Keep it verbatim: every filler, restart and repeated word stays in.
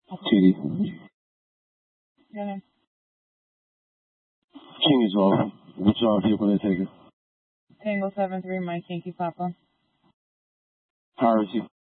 T D. Go ahead. King is off. Which uh, vehicle they're taking? Tango seven three, Mike Yankee Papa. Piracy.